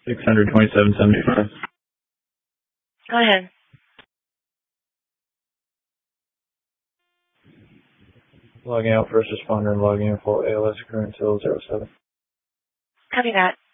627.75. Go ahead. Logging out first responder and logging in for ALS current 007. Copy that.